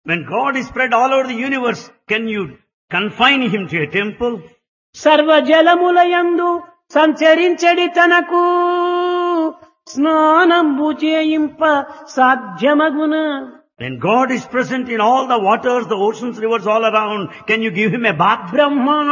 When God is spread all over the universe, can you confine him to a temple? సర్వ జలములయందు సంచరించడి తనకు స్నానంబు చేయింప సాధ్యమగున. When God is present in all the waters, the oceans, rivers all around, can you give him a bath? Brahma